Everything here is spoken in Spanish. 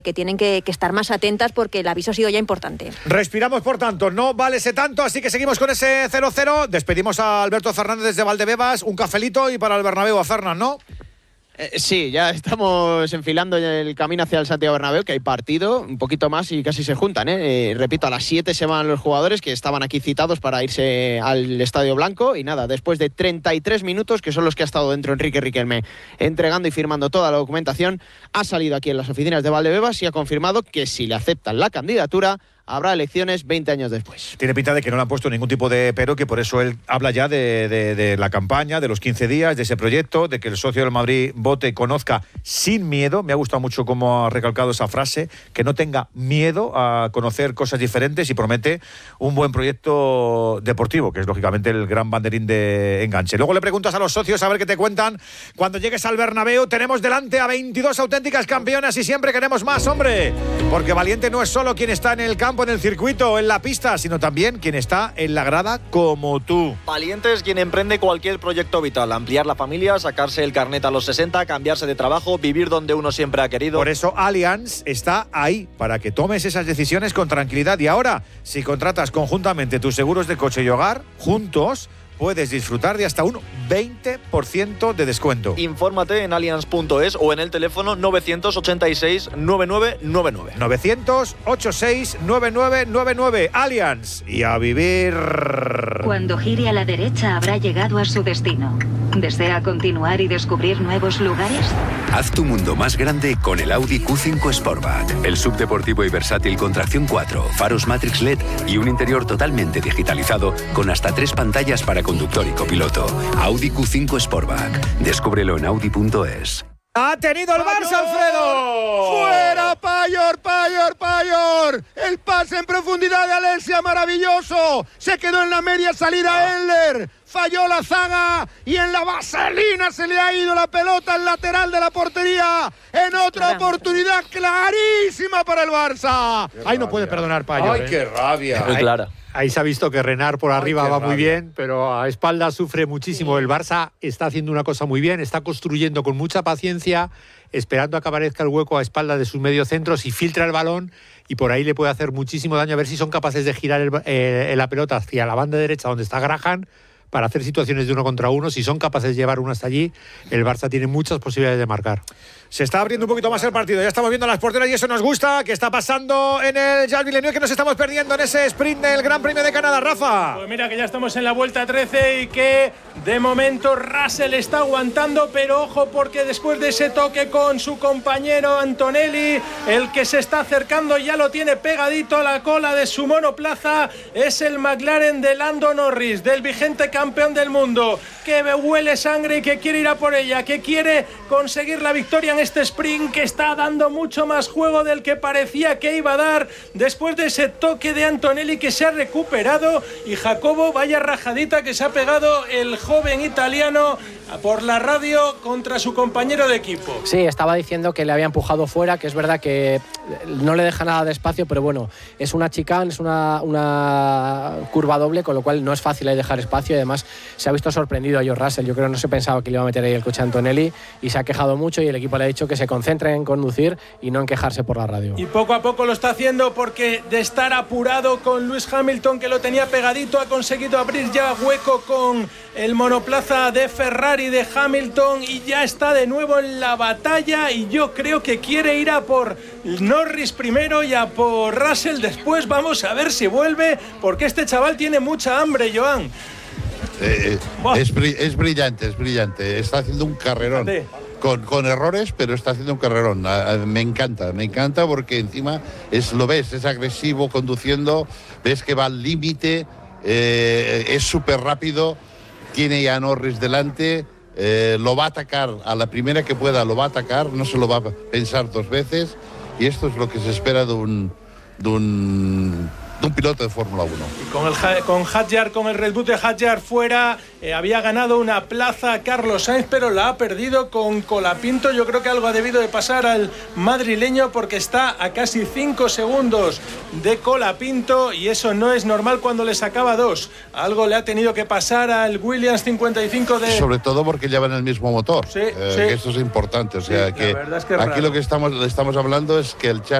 que tienen que estar más atentas porque el aviso ha sido ya importante. Respiramos, por tanto, no vale ese tanto, así que seguimos con ese 0-0. Despedimos a Alberto Fernández desde Valdebebas, un cafelito y para el Bernabéu a Fernan, ¿no? Sí, ya estamos enfilando el camino hacia el Santiago Bernabéu, que hay partido, un poquito más y casi se juntan, ¿eh? Repito, a las 7 se van los jugadores que estaban aquí citados para irse al Estadio Blanco y nada, después de 33 minutos, que son los que ha estado dentro Enrique Riquelme, entregando y firmando toda la documentación, ha salido aquí en las oficinas de Valdebebas y ha confirmado que si le aceptan la candidatura, habrá elecciones 20 años después. Tiene pinta de que no le han puesto ningún tipo de pero, que por eso él habla ya de la campaña, de los 15 días, de ese proyecto, de que el socio del Madrid vote, conozca sin miedo. Me ha gustado mucho cómo ha recalcado esa frase, que no tenga miedo a conocer cosas diferentes y promete un buen proyecto deportivo, que es lógicamente el gran banderín de enganche. Luego le preguntas a los socios a ver qué te cuentan. Cuando llegues al Bernabéu tenemos delante a 22 auténticas campeonas y siempre queremos más, hombre, porque valiente no es solo quien está en el campo, en el circuito, en la pista, sino también quien está en la grada como tú. Valiente es quien emprende cualquier proyecto vital, ampliar la familia, sacarse el carnet a los 60, cambiarse de trabajo, vivir donde uno siempre ha querido. Por eso Allianz está ahí, para que tomes esas decisiones con tranquilidad. Y ahora, si contratas conjuntamente tus seguros de coche y hogar, juntos puedes disfrutar de hasta un 20% de descuento. Infórmate en allianz.es o en el teléfono 986-9999. 986-9999. Allianz. Y a vivir. Cuando gire a la derecha habrá llegado a su destino. ¿Desea continuar y descubrir nuevos lugares? Haz tu mundo más grande con el Audi Q5 Sportback. El subdeportivo y versátil con tracción 4, faros Matrix LED y un interior totalmente digitalizado con hasta 3 pantallas para conductor y copiloto. Audi Q5 Sportback. Descúbrelo en audi.es. ¡Ha tenido el Barça, Alfredo! ¡Fuera, Payor! El pase en profundidad de Alessia, maravilloso. Se quedó en la media salida Enler. Falló la zaga y en la vaselina se le ha ido la pelota al lateral de la portería. En otra oportunidad clarísima para el Barça. Ahí no puede perdonar Payor. ¡Ay, qué rabia! Muy clara. Ahí se ha visto que Renard por arriba va muy bien, pero a espaldas sufre muchísimo. El Barça está haciendo una cosa muy bien, está construyendo con mucha paciencia, esperando a que aparezca el hueco a espaldas de sus mediocentros y filtra el balón y por ahí le puede hacer muchísimo daño. A ver si son capaces de girar la pelota hacia la banda derecha donde está Graham para hacer situaciones de 1 contra 1. Si son capaces de llevar uno hasta allí, el Barça tiene muchas posibilidades de marcar. Se está abriendo un poquito más el partido. Ya estamos viendo las porteras y eso nos gusta. ¿Qué está pasando en el Charles Villeneuve? Que nos estamos perdiendo en ese sprint del Gran Premio de Canadá, Rafa. Pues mira que ya estamos en la vuelta 13 y que de momento Russell está aguantando, pero ojo porque después de ese toque con su compañero Antonelli, el que se está acercando ya lo tiene pegadito a la cola de su monoplaza, es el McLaren de Lando Norris, del vigente campeón del mundo, que huele sangre y que quiere ir a por ella, que quiere conseguir la victoria en este sprint, que está dando mucho más juego del que parecía que iba a dar después de ese toque de Antonelli, que se ha recuperado. Y Jacobo, vaya rajadita que se ha pegado el joven italiano por la radio contra su compañero de equipo. Sí, estaba diciendo que le había empujado fuera, que es verdad que no le deja nada de espacio, pero bueno, es una chicane, es una curva doble, con lo cual no es fácil ahí dejar espacio y además se ha visto sorprendido a George Russell. Yo creo que no se pensaba que le iba a meter ahí el coche a Antonelli y se ha quejado mucho y el equipo le ha dicho que se concentre en conducir y no en quejarse por la radio. Y poco a poco lo está haciendo, porque de estar apurado con Lewis Hamilton, que lo tenía pegadito, ha conseguido abrir ya hueco con el monoplaza de Ferrari de Hamilton y ya está de nuevo en la batalla, y yo creo que quiere ir a por Norris primero y a por Russell después. Vamos a ver si vuelve, porque este chaval tiene mucha hambre, Joan. Es brillante. Está haciendo un carrerón. Con errores, pero está haciendo un carrerón. Me encanta porque encima lo ves, es agresivo conduciendo, ves que va al límite, es súper rápido, tiene ya a Norris delante, lo va a atacar a la primera que pueda, lo va a atacar, no se lo va a pensar 2 veces, y esto es lo que se espera de un un piloto de Fórmula 1. Y con Hadjar, con el Red Bull de Hadjar fuera, había ganado una plaza Carlos Sainz, pero la ha perdido con Colapinto. Yo creo que algo ha debido de pasar al madrileño porque está a casi 5 segundos de Colapinto y eso no es normal cuando le sacaba 2. Algo le ha tenido que pasar al Williams 55 de... Sobre todo porque llevan el mismo motor. Sí, Que esto es importante. O sea, sí, que la verdad es que aquí raro. lo que estamos hablando es que el chasis